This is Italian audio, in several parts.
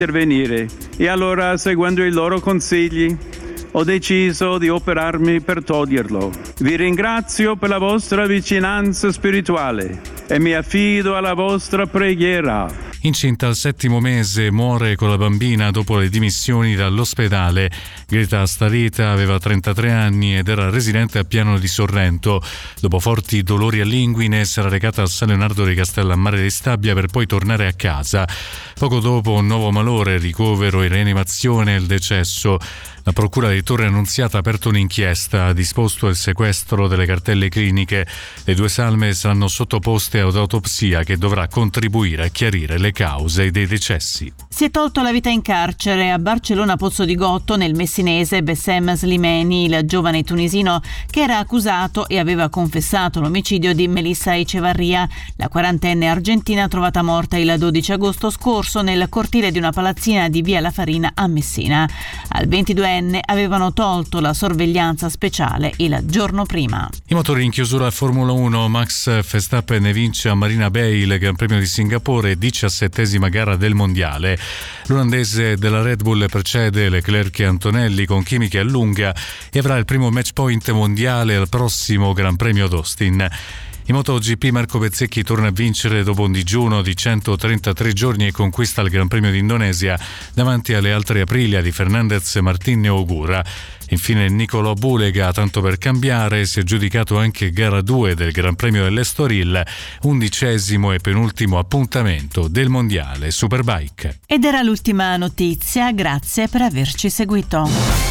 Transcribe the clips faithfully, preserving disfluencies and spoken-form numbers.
intervenire e allora, seguendo i loro consigli, ho deciso di operarmi per toglierlo. Vi ringrazio per la vostra vicinanza spirituale e mi affido alla vostra preghiera. Incinta al settimo mese, muore con la bambina dopo le dimissioni dall'ospedale. Greta Starita aveva trentatré anni ed era residente a Piano di Sorrento. Dopo forti dolori all'inguine si era recata al San Leonardo di Castellammare di Stabia per poi tornare a casa. Poco dopo un nuovo malore, ricovero in rianimazione e il decesso. La Procura di Torre Annunziata ha aperto un'inchiesta, ha disposto il sequestro delle cartelle cliniche. Le due salme saranno sottoposte ad autopsia che dovrà contribuire a chiarire le cause dei decessi. Si è tolto la vita in carcere a Barcellona Pozzo di Gotto, nel messinese, Bessem Slimeni, il giovane tunisino che era accusato e aveva confessato l'omicidio di Melissa Echevarria, la quarantenne argentina trovata morta il dodici agosto scorso nel cortile di una palazzina di Via La Farina a Messina. Al ventiduenne avevano tolto la sorveglianza speciale il giorno prima. I motori in chiusura a Formula uno. Max Verstappen ne vince a Marina Bay il Gran Premio di Singapore, diciassettesima gara del mondiale. L'olandese della Red Bull precede Leclerc e Antonelli con Kimi che allunga e avrà il primo match point mondiale al prossimo Gran Premio d'Austin. In MotoGP Marco Bezzecchi torna a vincere dopo un digiuno di centotrentatré giorni e conquista il Gran Premio d'Indonesia davanti alle altre Aprilia di Fernandez, Martin e Ogura. Infine Nicolò Bulega, tanto per cambiare, si è aggiudicato anche gara due del Gran Premio dell'Estoril, undicesimo e penultimo appuntamento del Mondiale Superbike. Ed era l'ultima notizia, grazie per averci seguito.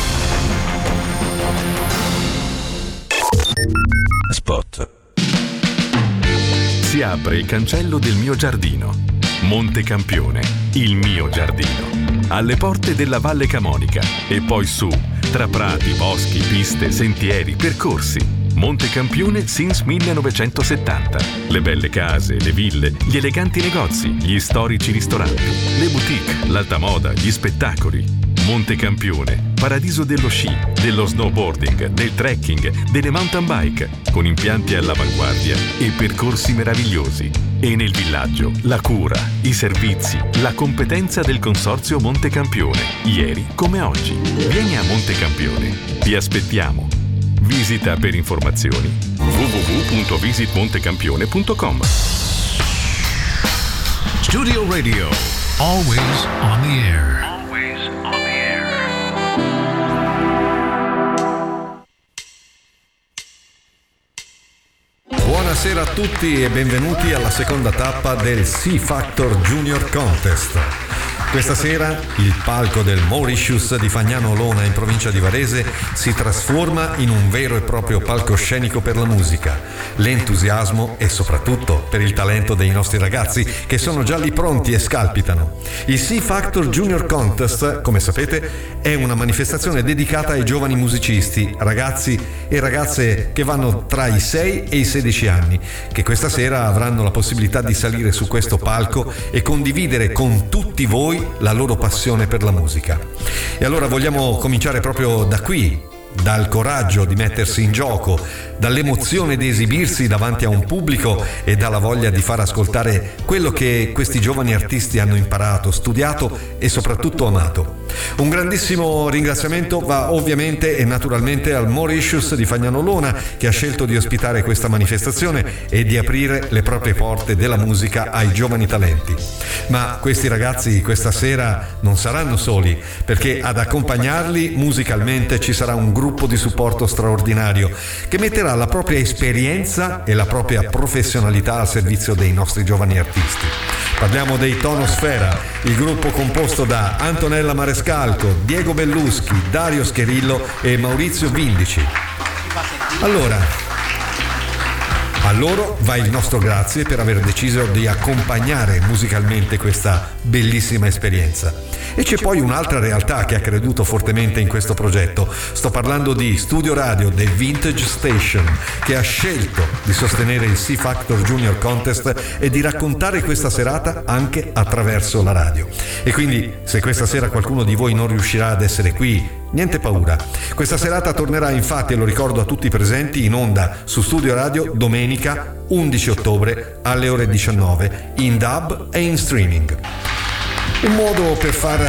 Spot. Si apre il cancello del mio giardino. Monte Campione, il mio giardino. Alle porte della Valle Camonica e poi su, tra prati, boschi, piste, sentieri, percorsi. Monte Campione since millenovecentosettanta. Le belle case, le ville, gli eleganti negozi, gli storici ristoranti, le boutique, l'alta moda, gli spettacoli. Monte Campione, paradiso dello sci, dello snowboarding, del trekking, delle mountain bike, con impianti all'avanguardia e percorsi meravigliosi. E nel villaggio, la cura, i servizi, la competenza del Consorzio Monte Campione, ieri come oggi. Vieni a Monte Campione, ti aspettiamo. Visita per informazioni w w w punto visit montecampione punto com. Studio Radio, always on the air. Always on the air. Buonasera a tutti e benvenuti alla seconda tappa del C Factor Junior Contest. Questa sera il palco del Mauritius di Fagnano Olona in provincia di Varese si trasforma in un vero e proprio palcoscenico per la musica, l'entusiasmo e soprattutto per il talento dei nostri ragazzi che sono già lì pronti e scalpitano. Il C Factor Junior Contest, come sapete, è una manifestazione dedicata ai giovani musicisti, ragazzi e ragazze che vanno tra i sei e i sedici anni, che questa sera avranno la possibilità di salire su questo palco e condividere con tutti voi la loro passione per la musica. E allora vogliamo cominciare proprio da qui, dal coraggio di mettersi in gioco, dall'emozione di esibirsi davanti a un pubblico e dalla voglia di far ascoltare quello che questi giovani artisti hanno imparato, studiato e soprattutto amato. Un grandissimo ringraziamento va ovviamente e naturalmente al Mauritius di Fagnano Olona, che ha scelto di ospitare questa manifestazione e di aprire le proprie porte della musica ai giovani talenti. Ma questi ragazzi questa sera non saranno soli, perché ad accompagnarli musicalmente ci sarà un gruppo di supporto straordinario che metterà la propria esperienza e la propria professionalità al servizio dei nostri giovani artisti. Parliamo dei Tonosfera, il gruppo composto da Antonella Marescalco, Diego Belluschi, Dario Scherillo e Maurizio Vindici. Allora, a loro va il nostro grazie per aver deciso di accompagnare musicalmente questa bellissima esperienza. E c'è poi un'altra realtà che ha creduto fortemente in questo progetto. Sto parlando di Studio Radio The Vintage Station, che ha scelto di sostenere il C Factor Junior Contest e di raccontare questa serata anche attraverso la radio. E quindi, se questa sera qualcuno di voi non riuscirà ad essere qui, niente paura. Questa serata tornerà infatti, e lo ricordo a tutti i presenti, in onda su Studio Radio domenica undici ottobre alle ore diciannove in D A B e in streaming. Un modo per far